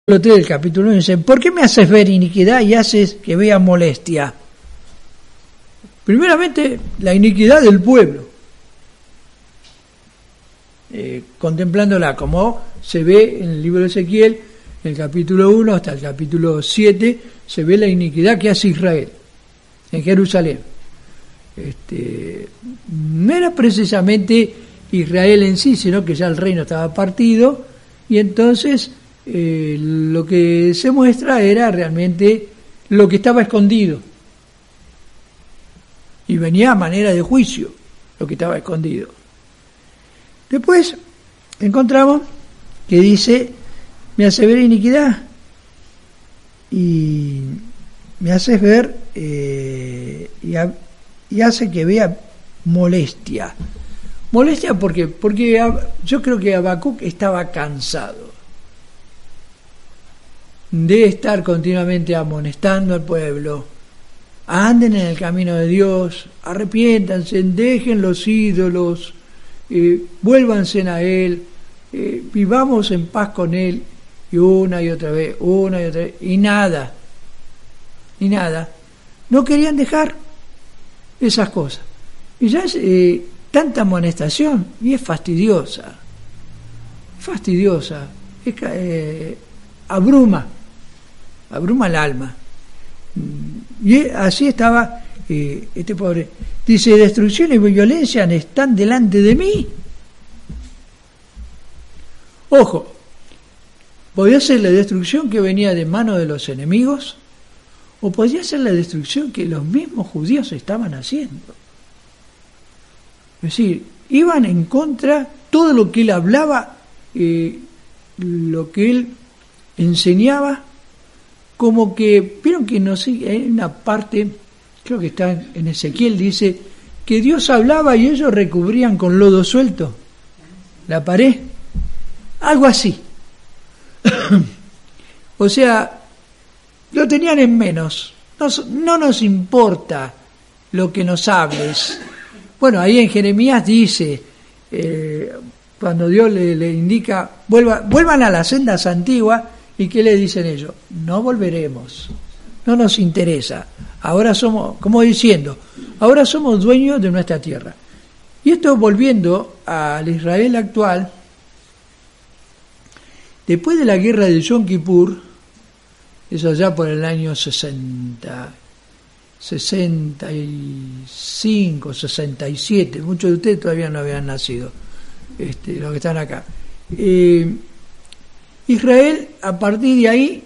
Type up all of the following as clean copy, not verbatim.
3 del capítulo 1 dice: ¿por qué me haces ver iniquidad y haces que vea molestia? Primeramente, la iniquidad del pueblo, contemplándola como se ve en el libro de Ezequiel, en el capítulo 1 hasta el capítulo 7, se ve la iniquidad que hace Israel en Jerusalén. No era precisamente Israel en sí, sino que ya el reino estaba partido, y entonces lo que se muestra era realmente lo que estaba escondido, y venía a manera de juicio lo que estaba escondido. Después encontramos que dice: me hace ver iniquidad y me haces ver y hace que vea molestia. Molestia porque yo creo que Habacuc estaba cansado de estar continuamente amonestando al pueblo: anden en el camino de Dios, arrepiéntanse, dejen los ídolos, vuélvanse a Él, vivamos en paz con Él, y una y otra vez, y nada, no querían dejar esas cosas. Y ya es tanta amonestación, y es fastidiosa, abruma el alma. Y así estaba este pobre. Dice: destrucción y violencia están delante de mí. Ojo, podía ser la destrucción que venía de mano de los enemigos, o podía ser la destrucción que los mismos judíos estaban haciendo. Es decir, iban en contra todo lo que él hablaba, lo que él enseñaba. Como que, vieron que no sé, hay una parte, creo que está en Ezequiel, dice que Dios hablaba y ellos recubrían con lodo suelto la pared, algo así. O sea, lo tenían en menos. No nos importa lo que nos hables. Bueno, ahí en Jeremías dice, cuando Dios le indica: vuelvan a las sendas antiguas. ¿Y qué le dicen ellos? No volveremos, no nos interesa. Ahora somos, como diciendo, ahora somos dueños de nuestra tierra. Y esto, volviendo al Israel actual, después de la guerra de Yom Kippur, eso allá por el año 65, 67, muchos de ustedes todavía no habían nacido, los que están acá. Israel, a partir de ahí,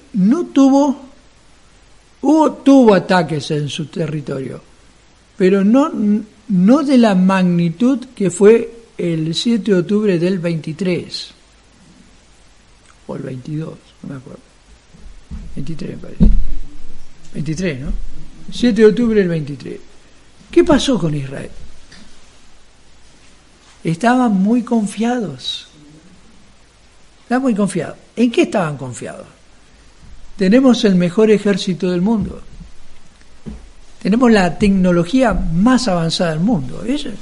tuvo ataques en su territorio, pero no de la magnitud que fue el 7 de octubre del 23, o el 22, no me acuerdo, 23 me parece, 23, ¿no? 7 de octubre del 23. ¿Qué pasó con Israel? Estaban muy confiados. ¿En qué estaban confiados? Tenemos el mejor ejército del mundo. Tenemos la tecnología más avanzada del mundo.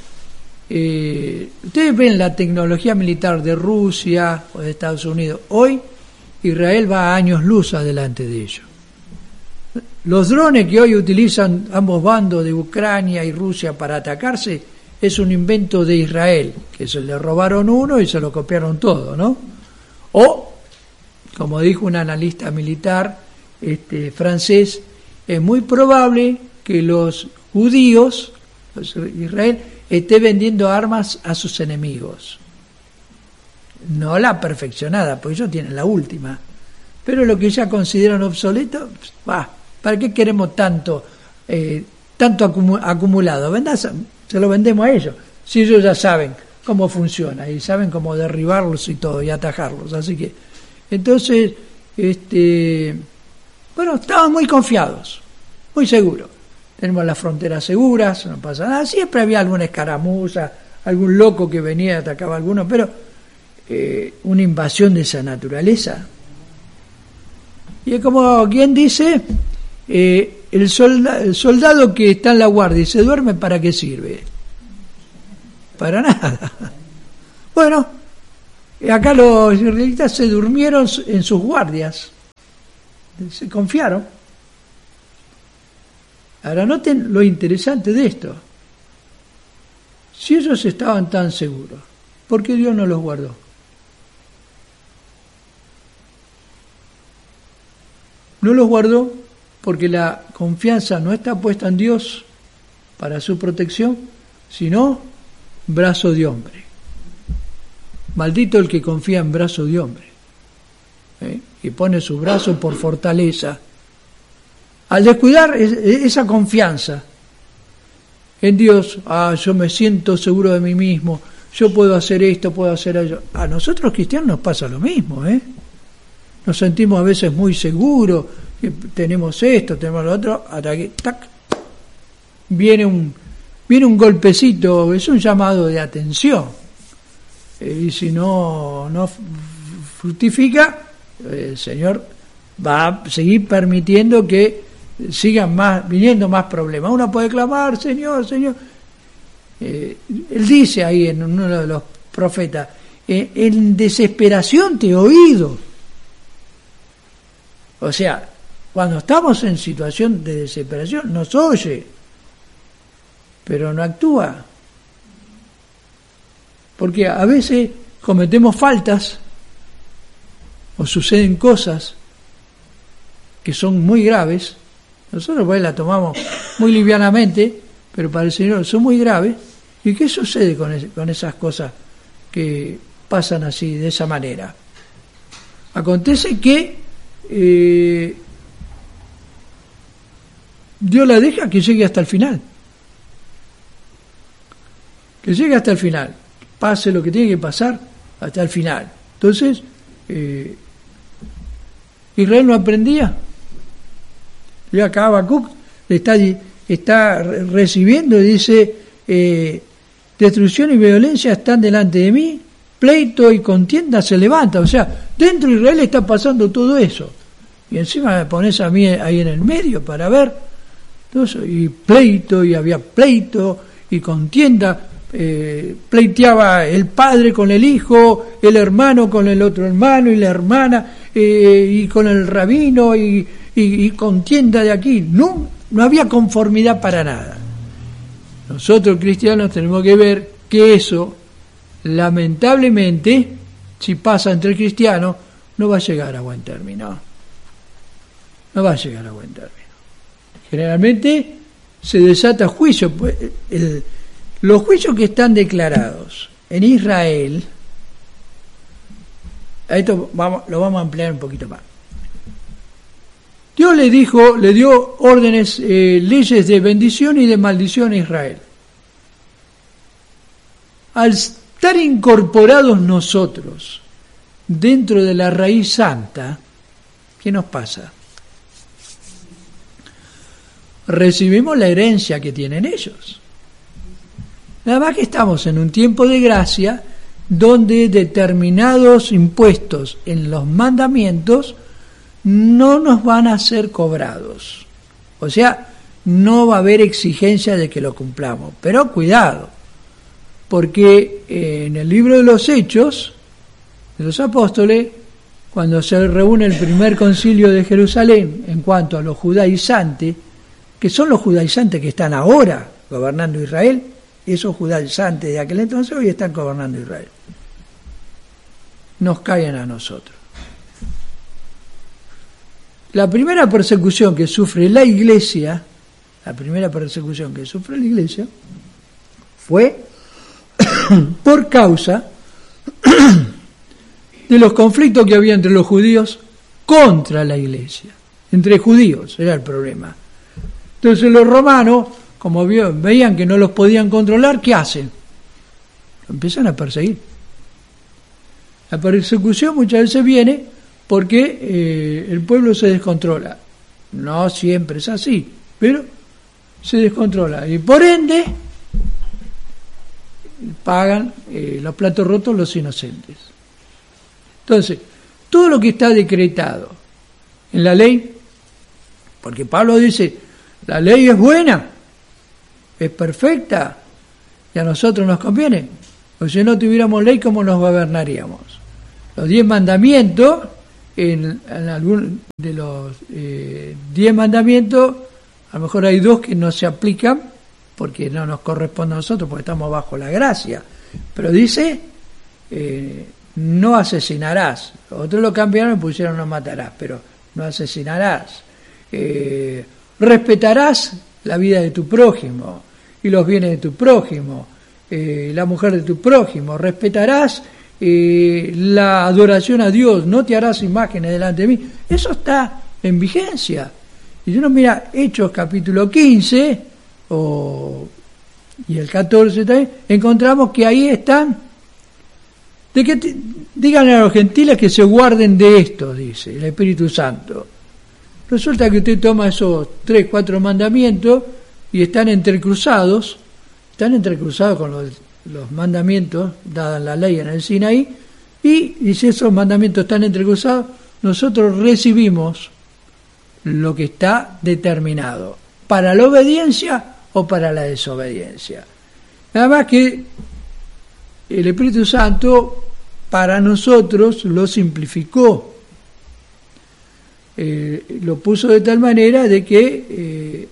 Ustedes ven la tecnología militar de Rusia o de Estados Unidos. Hoy Israel va a años luz adelante de ellos. Los drones que hoy utilizan ambos bandos de Ucrania y Rusia para atacarse es un invento de Israel, que se le robaron uno y se lo copiaron todo, ¿no? O, como dijo un analista militar francés, es muy probable que los judíos, Israel, esté vendiendo armas a sus enemigos. No la perfeccionada, porque ellos tienen la última. Pero lo que ya consideran obsoleto, ¿para qué queremos tanto acumulado? Se lo vendemos a ellos, si ellos ya saben cómo funciona y saben cómo derribarlos y todo y atajarlos. Así que entonces estaban muy confiados, muy seguros. Tenemos las fronteras seguras, no pasa nada. Siempre había alguna escaramuza, algún loco que venía y atacaba a alguno, pero una invasión de esa naturaleza. Y es como quien dice, el soldado que está en la guardia y se duerme, ¿para qué sirve? Para nada. Bueno, acá los israelitas se durmieron en sus guardias. se confiaron. Ahora noten lo interesante de esto. Si ellos estaban tan seguros, ¿por qué Dios no los guardó? No los guardó porque la confianza no está puesta en Dios para su protección, sino brazo de hombre. Maldito el que confía en brazo de hombre, y pone su brazo por fortaleza. Al descuidar esa confianza en Dios, yo me siento seguro de mí mismo, yo puedo hacer esto, puedo hacer aquello. A nosotros cristianos nos pasa lo mismo, Nos sentimos a veces muy seguros, que tenemos esto, tenemos lo otro, hasta que ¡tac! viene un golpecito, es un llamado de atención. Y si no fructifica, el Señor va a seguir permitiendo que sigan viniendo más problemas. Uno puede clamar, Señor, Señor. Él dice ahí en uno de los profetas, en desesperación te he oído. O sea, cuando estamos en situación de desesperación, nos oye, pero no actúa. Porque a veces cometemos faltas o suceden cosas que son muy graves. Nosotros pues la tomamos muy livianamente, pero para el Señor son muy graves. ¿Y qué sucede con esas cosas que pasan así, de esa manera? Acontece que Dios la deja que llegue hasta el final. Que llegue hasta el final. Pase lo que tiene que pasar hasta el final. Entonces, Israel no aprendía. Y acá Habacuc está recibiendo y dice, destrucción y violencia están delante de mí, pleito y contienda se levanta. O sea, dentro de Israel está pasando todo eso. Y encima me pones a mí ahí en el medio para ver. Entonces, y pleito, y había pleito y contienda. Pleiteaba el padre con el hijo, el hermano con el otro hermano y la hermana, y con el rabino, y contienda de aquí. No había conformidad para nada. Nosotros cristianos tenemos que ver que eso, lamentablemente, si pasa entre cristianos, no va a llegar a buen término. No va a llegar a buen término. Generalmente se desata juicio. Los juicios que están declarados en Israel, esto lo vamos a ampliar un poquito más. Dios le dio órdenes, leyes de bendición y de maldición a Israel. Al estar incorporados nosotros dentro de la raíz santa, ¿qué nos pasa? Recibimos la herencia que tienen ellos. Nada más que estamos en un tiempo de gracia donde determinados impuestos en los mandamientos no nos van a ser cobrados. O sea, no va a haber exigencia de que lo cumplamos. Pero cuidado, porque en el libro de los Hechos de los Apóstoles, cuando se reúne el primer concilio de Jerusalén en cuanto a los judaizantes, que son los judaizantes que están ahora gobernando Israel, esos judaizantes de aquel entonces hoy están gobernando Israel, nos caen a nosotros. La primera persecución que sufre la Iglesia, fue por causa de los conflictos que había entre los judíos contra la Iglesia. Entre judíos era el problema. Entonces los romanos, como veían que no los podían controlar, ¿qué hacen? Lo empiezan a perseguir. La persecución muchas veces viene porque el pueblo se descontrola. No siempre es así, pero se descontrola. Y por ende, pagan los platos rotos los inocentes. Entonces, todo lo que está decretado en la ley, porque Pablo dice, la ley es buena, es perfecta, y a nosotros nos conviene. Porque si no tuviéramos ley, ¿cómo nos gobernaríamos? Los 10 mandamientos en algún de los 10 mandamientos, a lo mejor hay 2 que no se aplican porque no nos corresponde a nosotros, porque estamos bajo la gracia. Pero dice, no asesinarás. Otros lo cambiaron y pusieron no matarás, pero no asesinarás. Respetarás la vida de tu prójimo y los bienes de tu prójimo, la mujer de tu prójimo. Respetarás la adoración a Dios, no te harás imágenes delante de mí. Eso está en vigencia. Y uno mira Hechos capítulo 15 y el 14 también, encontramos que ahí están, díganle a los gentiles que se guarden de esto, dice el Espíritu Santo. Resulta que usted toma esos 3, 4 mandamientos y están entrecruzados con los mandamientos dadas en la ley en el Sinaí, y si esos mandamientos están entrecruzados, nosotros recibimos lo que está determinado para la obediencia o para la desobediencia. Nada más que el Espíritu Santo para nosotros lo simplificó, lo puso de tal manera de que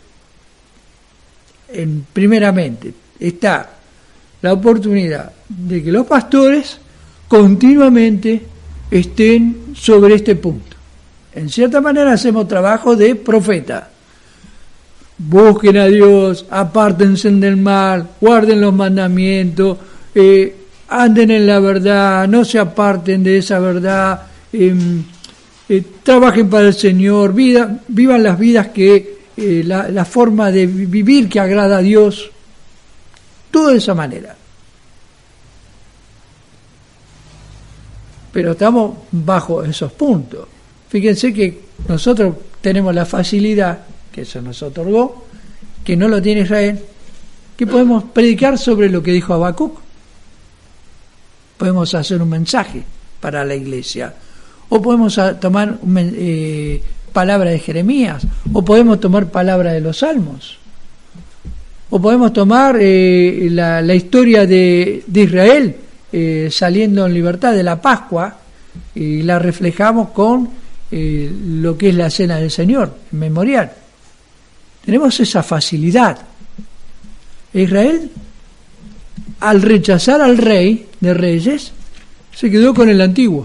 primeramente está la oportunidad de que los pastores continuamente estén sobre este punto. En cierta manera hacemos trabajo de profeta. Busquen a Dios, apártense del mal, guarden los mandamientos, anden en la verdad, no se aparten de esa verdad, trabajen para el Señor, vivan las vidas que la forma de vivir que agrada a Dios, todo de esa manera. Pero estamos bajo esos puntos. Fíjense que nosotros tenemos la facilidad, que eso nos otorgó, que no lo tiene Israel, que podemos predicar sobre lo que dijo Habacuc. Podemos hacer un mensaje para la iglesia, o podemos tomar palabra de Jeremías, o podemos tomar palabra de los Salmos, o podemos tomar la historia de Israel saliendo en libertad de la Pascua, y la reflejamos con lo que es la cena del Señor, el memorial. Tenemos esa facilidad. Israel, al rechazar al rey de reyes, se quedó con el antiguo.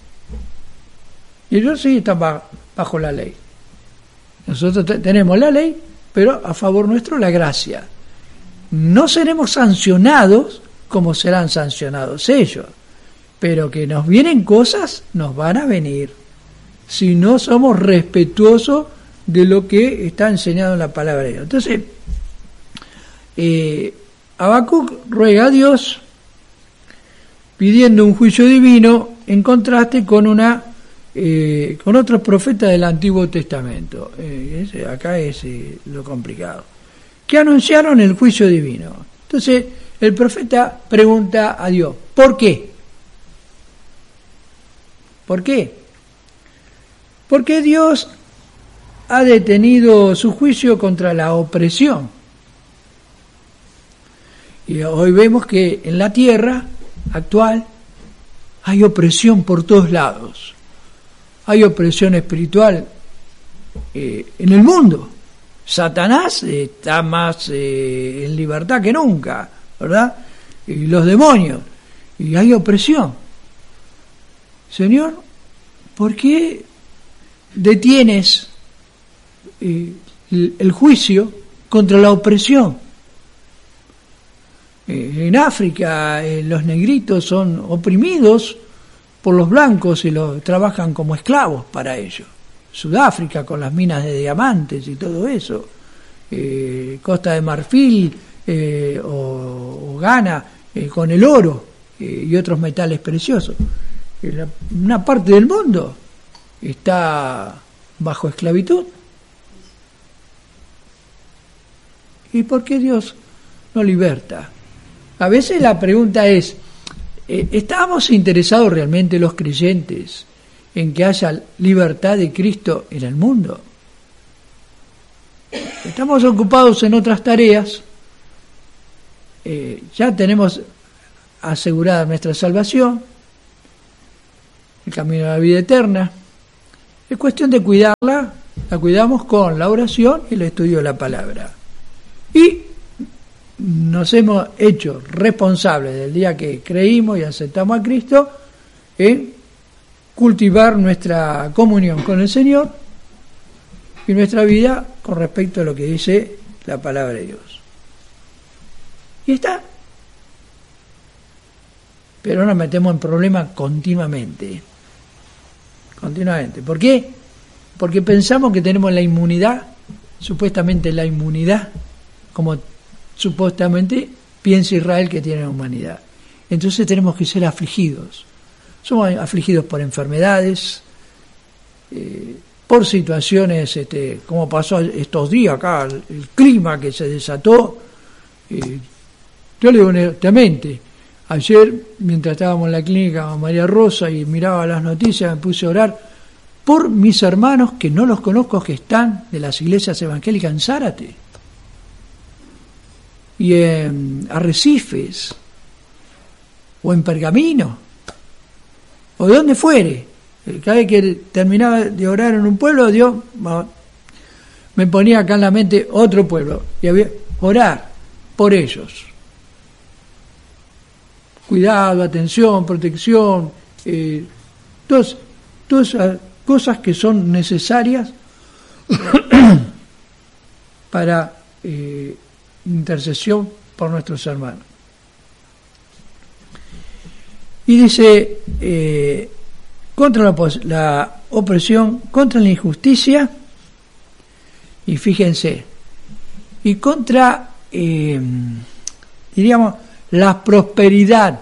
Y ellos sí están bajo la ley. Nosotros tenemos la ley, pero a favor nuestro la gracia. No seremos sancionados como serán sancionados ellos, pero que nos vienen cosas, nos van a venir, si no somos respetuosos de lo que está enseñado en la palabra de Dios. Entonces, Habacuc ruega a Dios pidiendo un juicio divino en contraste con con otros profetas del Antiguo Testamento. Acá es lo complicado, que anunciaron el juicio divino. Entonces el profeta pregunta a Dios, ¿por qué? ¿Por qué? Porque Dios ha detenido su juicio contra la opresión. Y hoy vemos que en la tierra actual hay opresión por todos lados. Hay opresión espiritual en el mundo. Satanás está más en libertad que nunca, ¿verdad? Y los demonios. Y hay opresión. Señor, ¿por qué detienes el juicio contra la opresión? En África los negritos son oprimidos por los blancos y los trabajan como esclavos para ellos. Sudáfrica con las minas de diamantes y todo eso. Costa de Marfil o Ghana con el oro y otros metales preciosos. Una parte del mundo está bajo esclavitud. ¿Y por qué Dios no liberta? A veces la pregunta es, ¿estamos interesados realmente los creyentes en que haya libertad de Cristo en el mundo? Estamos ocupados en otras tareas, ya tenemos asegurada nuestra salvación, el camino a la vida eterna, Es cuestión de cuidarla, la cuidamos con la oración y el estudio de la palabra. Y nos hemos hecho responsables del día que creímos y aceptamos a Cristo en cultivar nuestra comunión con el Señor y nuestra vida con respecto a lo que dice la palabra de Dios. Y está. Pero nos metemos en problemas continuamente. ¿Por qué? Porque pensamos que tenemos la inmunidad, supuestamente la inmunidad, como supuestamente piensa Israel que tiene la humanidad. Entonces tenemos que ser afligidos. Somos afligidos por enfermedades, por situaciones, como pasó estos días acá, el clima que se desató. Yo le digo honestamente, ayer mientras estábamos en la clínica con María Rosa y miraba las noticias, me puse a orar por mis hermanos que no los conozco, que están de las iglesias evangélicas en Zárate y en Arrecifes o en Pergamino o de donde fuere. Cada vez que terminaba de orar en un pueblo, Dios me ponía acá en la mente otro pueblo y había orar por ellos. Cuidado, atención, protección, todas esas cosas que son necesarias para intercesión por nuestros hermanos. Y dice, contra la opresión, contra la injusticia, y fíjense, y contra, diríamos, la prosperidad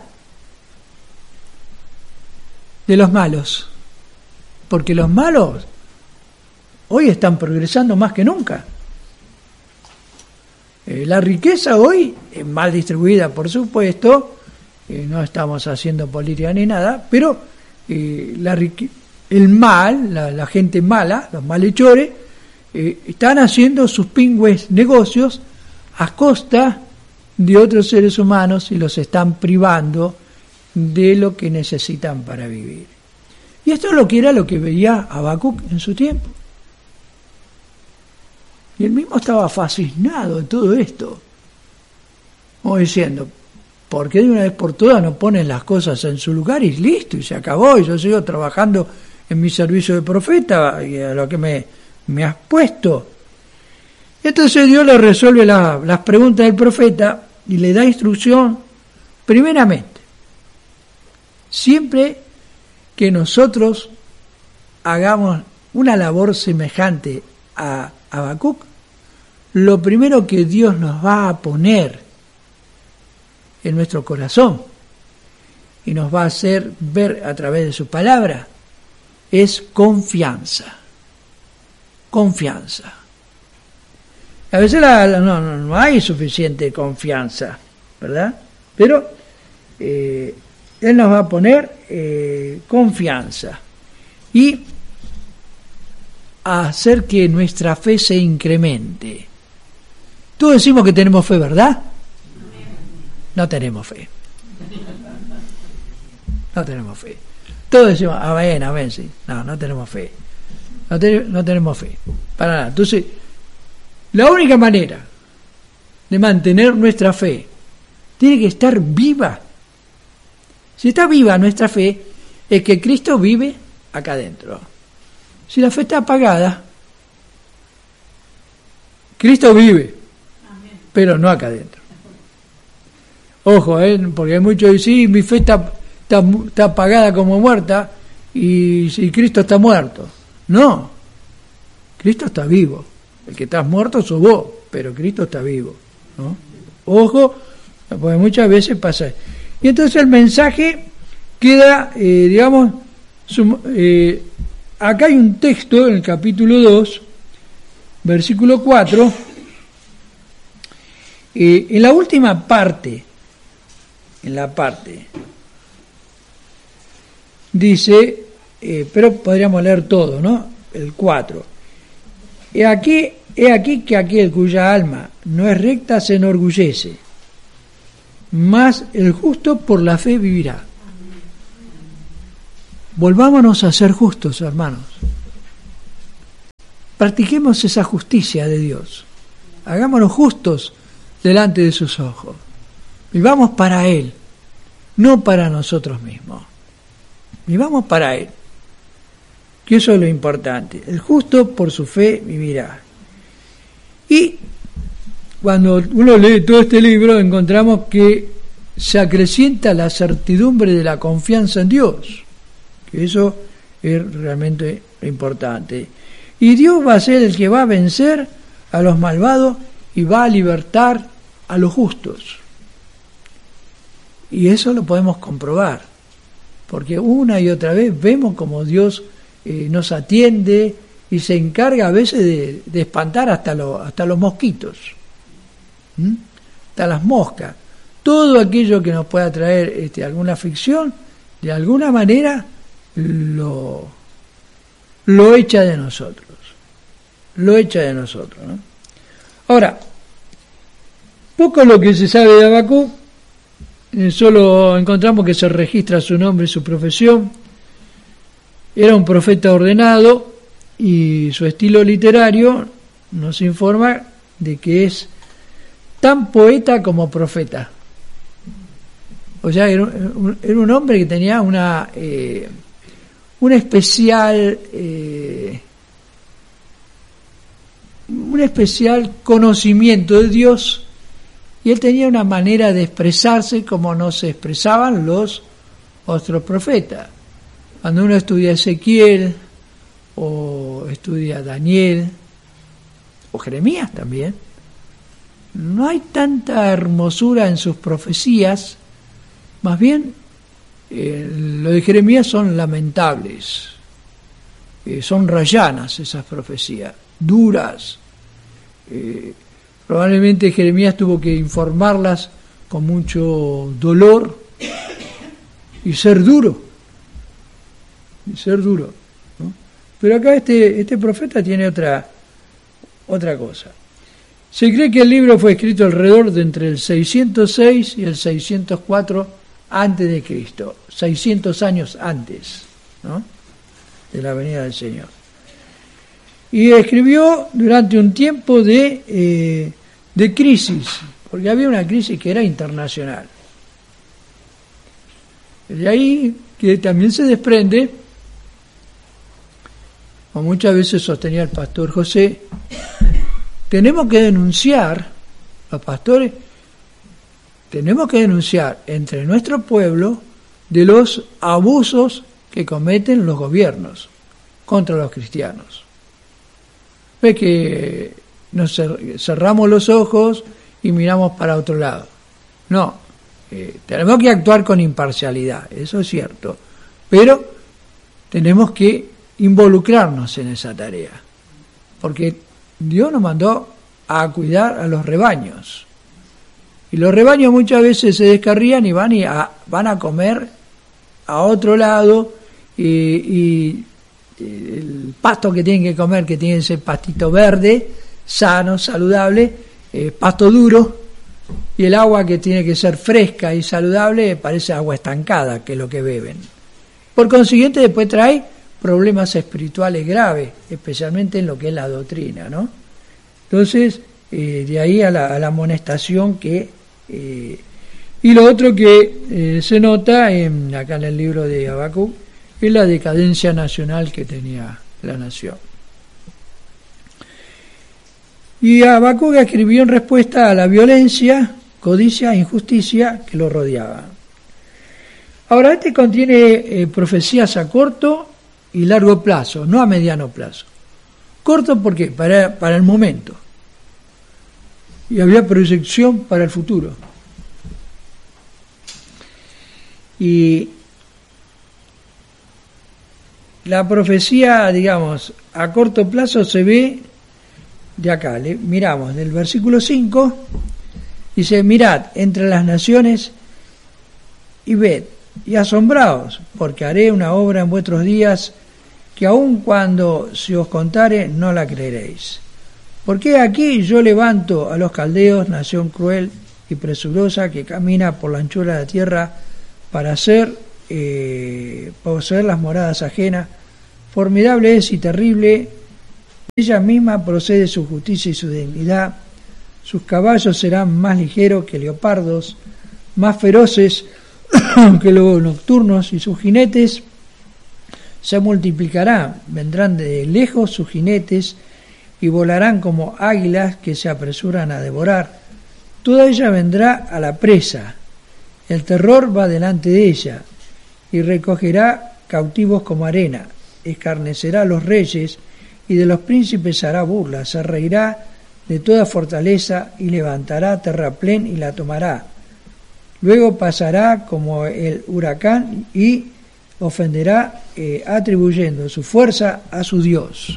de los malos, porque los malos hoy están progresando más que nunca. La riqueza hoy es mal distribuida, por supuesto, no estamos haciendo política ni nada, pero el mal, la gente mala, los malhechores, están haciendo sus pingües negocios a costa de otros seres humanos y los están privando de lo que necesitan para vivir. Y esto es lo que veía Habacuc en su tiempo. Y él mismo estaba fascinado de todo esto, como diciendo, ¿por qué de una vez por todas no ponen las cosas en su lugar y listo, y se acabó, y yo sigo trabajando en mi servicio de profeta y a lo que me has puesto? Entonces Dios le resuelve las preguntas del profeta y le da instrucción, primeramente, siempre que nosotros hagamos una labor semejante a Habacuc, lo primero que Dios nos va a poner en nuestro corazón y nos va a hacer ver a través de su palabra es confianza. Confianza. A veces no hay suficiente confianza, ¿verdad? Pero Él nos va a poner confianza y a hacer que nuestra fe se incremente. Todos decimos que tenemos fe, ¿verdad? No tenemos fe. No tenemos fe. Todos decimos, amén, sí. No tenemos fe. No tenemos fe. Para nada. Entonces, la única manera de mantener nuestra fe tiene que estar viva. Si está viva nuestra fe, es que Cristo vive acá adentro. Si la fe está apagada, Cristo vive, pero no acá adentro. Ojo, porque hay muchos que dicen, sí, mi fe está apagada como muerta y Cristo está muerto. No, Cristo está vivo. El que estás muerto sos vos, pero Cristo está vivo, ¿no? Ojo, porque muchas veces pasa. Y entonces el mensaje queda, acá hay un texto en el capítulo 2, versículo 4, en la última parte, dice, pero podríamos leer todo, ¿no? El 4. He aquí que aquel cuya alma no es recta se enorgullece, mas el justo por la fe vivirá. Volvámonos a ser justos, hermanos. practiquemos esa justicia de Dios. Hagámonos justos delante de sus ojos. Vivamos para Él, no para nosotros mismos. Vivamos para Él. Que eso es lo importante. El justo por su fe vivirá. Y cuando uno lee todo este libro, encontramos que se acrecienta la certidumbre de la confianza en Dios. Que eso es realmente importante. Y Dios va a ser el que va a vencer a los malvados y va a libertar a los justos. Y eso lo podemos comprobar, porque una y otra vez vemos como Dios nos atiende y se encarga a veces de espantar hasta los mosquitos, hasta las moscas. Todo aquello que nos pueda traer alguna aflicción, de alguna manera lo echa de nosotros. Lo echa de nosotros, ¿no? Ahora, poco lo que se sabe de Habacuc, solo encontramos que se registra su nombre y su profesión. Era un profeta ordenado y su estilo literario nos informa de que es tan poeta como profeta. O sea, era un hombre que tenía un especial conocimiento de Dios, y él tenía una manera de expresarse como no se expresaban los otros profetas. Cuando uno estudia Ezequiel, o estudia Daniel, o Jeremías también, no hay tanta hermosura en sus profecías, más bien lo de Jeremías son lamentables, son rayanas esas profecías, duras. Probablemente Jeremías tuvo que informarlas con mucho dolor y ser duro, ¿no? Pero acá este profeta tiene otra cosa. Se cree que el libro fue escrito alrededor de entre el 606 y el 604 antes de Cristo, 600 años antes, ¿no?, de la venida del Señor. Y escribió durante un tiempo de crisis, porque había una crisis que era internacional. De ahí que también se desprende, como muchas veces sostenía el pastor José, tenemos que denunciar, los pastores, tenemos que denunciar entre nuestro pueblo de los abusos que cometen los gobiernos contra los cristianos. Es que nos cerramos los ojos y miramos para otro lado. No, tenemos que actuar con imparcialidad, eso es cierto, pero tenemos que involucrarnos en esa tarea, porque Dios nos mandó a cuidar a los rebaños, y los rebaños muchas veces se descarrían y van a comer a otro lado, y el pasto que tienen que comer, que tiene ese pastito verde, sano, saludable, pasto duro, y el agua que tiene que ser fresca y saludable parece agua estancada, que es lo que beben. Por consiguiente, después trae problemas espirituales graves, especialmente en lo que es la doctrina, ¿no? Entonces, de ahí a la amonestación que... y lo otro que se nota acá en el libro de Habacuc es la decadencia nacional que tenía la nación. Y Habacuc escribió en respuesta a la violencia, codicia e injusticia que lo rodeaba. Ahora, contiene profecías a corto y largo plazo, no a mediano plazo. Corto, ¿por qué? Para el momento. Y había proyección para el futuro. Y la profecía, digamos, a corto plazo se ve de acá. Miramos del versículo 5, dice: mirad entre las naciones y ved, y asombraos, porque haré una obra en vuestros días que aun cuando se os contare no la creeréis. Porque aquí yo levanto a los caldeos, nación cruel y presurosa, que camina por la anchura de la tierra para poseer las moradas ajenas. Formidable es y terrible ella misma procede su justicia y su dignidad. Sus caballos serán más ligeros que leopardos, más feroces que lobos nocturnos, y sus jinetes se multiplicarán. Vendrán de lejos sus jinetes y volarán como águilas que se apresuran a devorar. Toda ella vendrá a la presa. El terror va delante de ella y recogerá cautivos como arena. Escarnecerá a los reyes y de los príncipes hará burla. Se reirá de toda fortaleza y levantará terraplén y la tomará. Luego pasará como el huracán y ofenderá atribuyendo su fuerza a su Dios.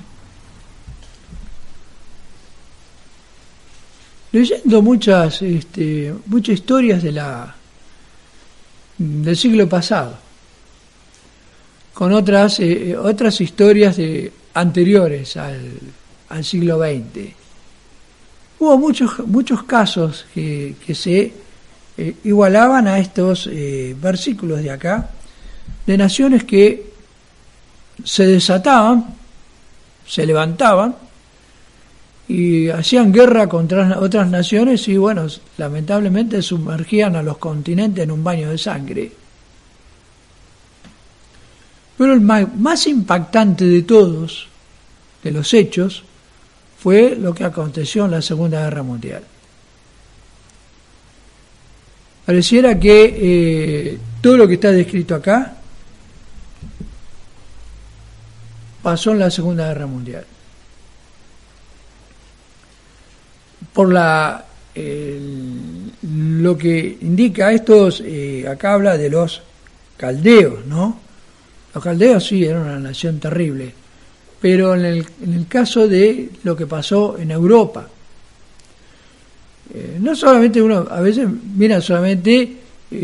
Leyendo muchas historias del siglo pasado, con otras historias anteriores al siglo XX. Hubo muchos casos que se igualaban a estos versículos de acá, de naciones que se desataban, se levantaban y hacían guerra contra otras naciones y, bueno, lamentablemente sumergían a los continentes en un baño de sangre. Pero el más impactante de todos, de los hechos, fue lo que aconteció en la Segunda Guerra Mundial. Pareciera que todo lo que está descrito acá pasó en la Segunda Guerra Mundial. Por lo que indica estos, acá habla de los caldeos, ¿no? Los caldeos sí eran una nación terrible, pero en el caso de lo que pasó en Europa, no solamente uno, a veces mira solamente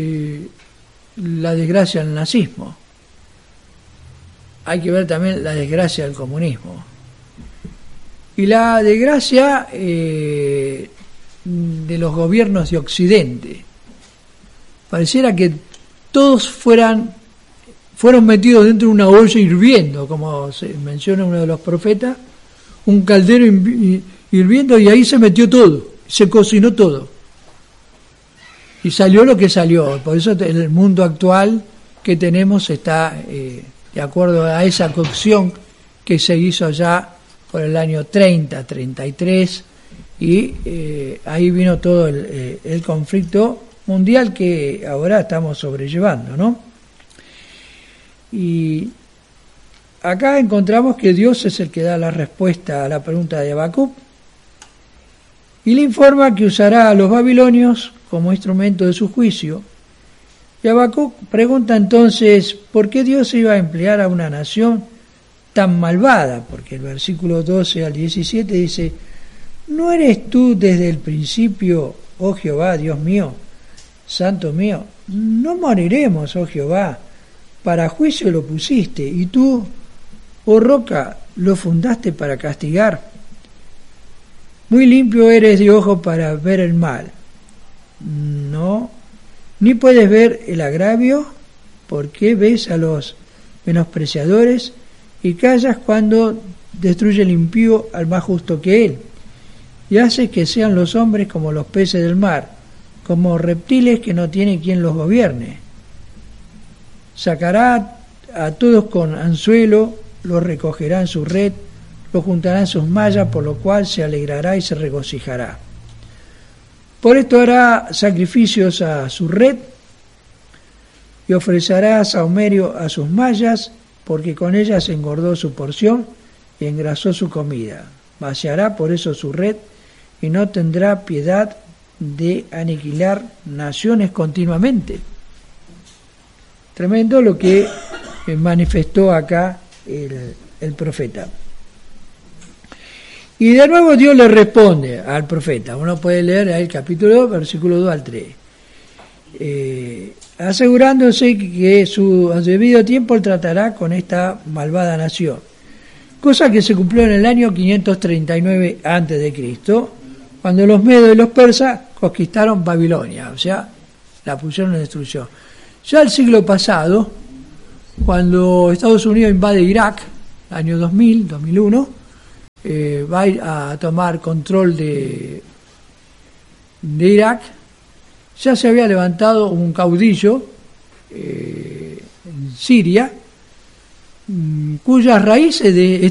la desgracia del nazismo, hay que ver también la desgracia del comunismo y la desgracia de los gobiernos de Occidente. Pareciera que todos fueron metidos dentro de una olla hirviendo, como se menciona uno de los profetas, un caldero hirviendo, y ahí se metió todo, se cocinó todo. Y salió lo que salió. Por eso el mundo actual que tenemos está de acuerdo a esa cocción que se hizo allá por el año 30, 33, y ahí vino todo el conflicto mundial que ahora estamos sobrellevando, ¿no? Y acá encontramos que Dios es el que da la respuesta a la pregunta de Habacuc y le informa que usará a los babilonios como instrumento de su juicio. Y Habacuc pregunta entonces por qué Dios iba a emplear a una nación tan malvada, porque el versículo 12 al 17 dice: ¿no eres tú desde el principio, oh Jehová, Dios mío, santo mío? No moriremos, oh Jehová, para juicio lo pusiste, y tú, oh roca, lo fundaste para castigar. Muy limpio eres de ojo para ver el mal. No, ni puedes ver el agravio, porque ves a los menospreciadores y callas cuando destruye el impío al más justo que él, y haces que sean los hombres como los peces del mar, como reptiles que no tiene quien los gobierne. Sacará a todos con anzuelo, los recogerá en su red, los juntará en sus mallas, por lo cual se alegrará y se regocijará. Por esto hará sacrificios a su red y ofrecerá sahumerio a sus mallas, porque con ellas engordó su porción y engrasó su comida. Vaciará por eso su red y no tendrá piedad de aniquilar naciones continuamente. Tremendo lo que manifestó acá el profeta. Y de nuevo Dios le responde al profeta. Uno puede leer ahí el capítulo 2, versículo 2 al 3. Asegurándose que a su debido tiempo él tratará con esta malvada nación. Cosa que se cumplió en el año 539 a.C., cuando los medos y los persas conquistaron Babilonia, o sea, la pusieron en destrucción. Ya el siglo pasado, cuando Estados Unidos invade Irak, año 2000, 2001, va a ir a tomar control de Irak, ya se había levantado un caudillo en Siria, cuyas raíces de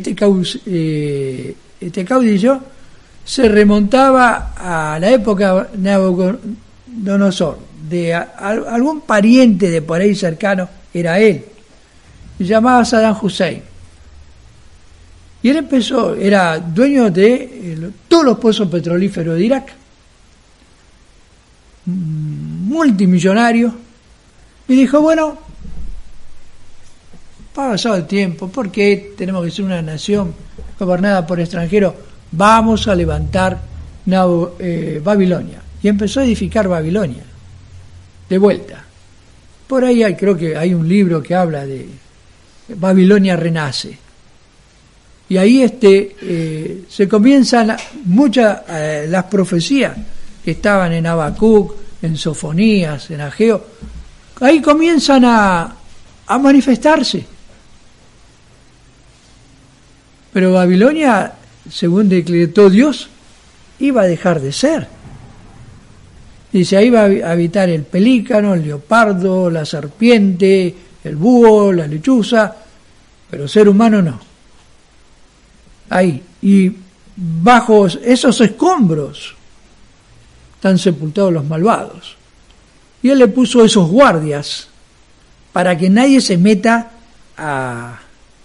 este caudillo se remontaba a la época de Nabucodonosor, de algún pariente de por ahí cercano era él, se llamaba Saddam Hussein. Y él era dueño de todos los pozos petrolíferos de Irak, multimillonario, y dijo, bueno, pasado el tiempo, ¿por qué tenemos que ser una nación gobernada por extranjeros? Vamos a levantar Babilonia. Y empezó a edificar Babilonia, de vuelta. Por ahí creo que hay un libro que habla de Babilonia renace. Y ahí se comienzan muchas las profecías que estaban en Habacuc, en Sofonías, en Ageo. Ahí comienzan a manifestarse. Pero Babilonia, según decretó Dios, iba a dejar de ser. Dice, ahí va a habitar el pelícano, el leopardo, la serpiente, el búho, la lechuza, pero ser humano no. Ahí. Y bajo esos escombros están sepultados los malvados. Y él le puso esos guardias para que nadie se meta a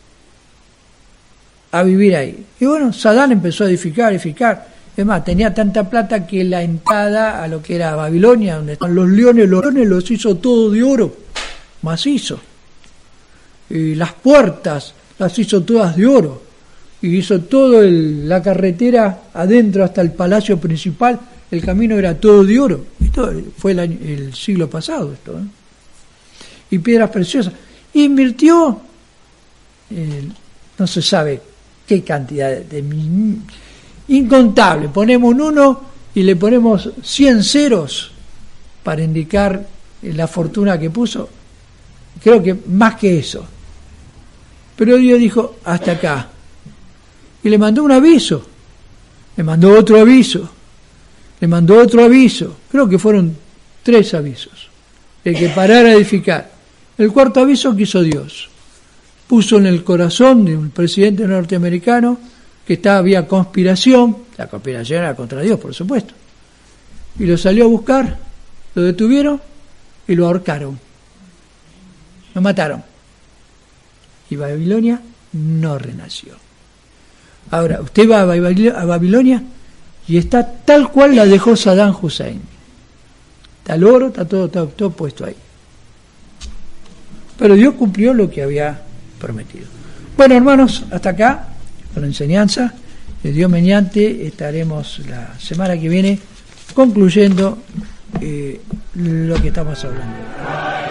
vivir ahí. Y bueno, Saddam empezó a edificar. Es más, tenía tanta plata que la entrada a lo que era Babilonia, donde están los leones los hizo todo de oro, macizo. Y las puertas las hizo todas de oro. Y hizo toda la carretera adentro hasta el palacio principal, el camino era todo de oro. Esto fue el siglo pasado, esto, ¿eh? Y piedras preciosas. Invirtió, no se sabe qué cantidad incontable. Ponemos un 1 y le ponemos 100 ceros para indicar la fortuna que puso. Creo que más que eso. Pero Dios dijo, hasta acá. Y le mandó un aviso, le mandó otro aviso, le mandó otro aviso. Creo que fueron 3 avisos de que parara de edificar. El cuarto aviso que hizo Dios. Puso en el corazón de un presidente norteamericano que había conspiración. La conspiración era contra Dios, por supuesto. Y lo salió a buscar, lo detuvieron y lo ahorcaron. Lo mataron. Y Babilonia no renació. Ahora, usted va a Babilonia y está tal cual la dejó Saddam Hussein. Está el oro, está todo puesto ahí. Pero Dios cumplió lo que había prometido. Bueno, hermanos, hasta acá con la enseñanza. Dios mediante estaremos la semana que viene concluyendo lo que estamos hablando.